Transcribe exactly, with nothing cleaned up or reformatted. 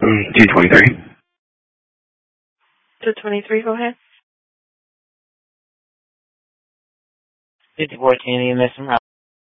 two twenty-three. two twenty-three, go ahead. fifty-four ten E M S